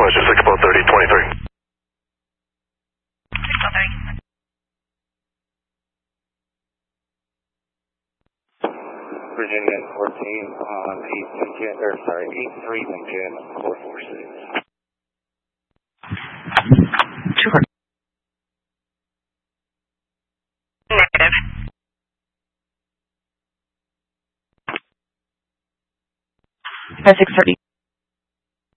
question, 6.30, 23. Virginia 14 on 83 Lincoln 446. Sure. Negative. At 6:30.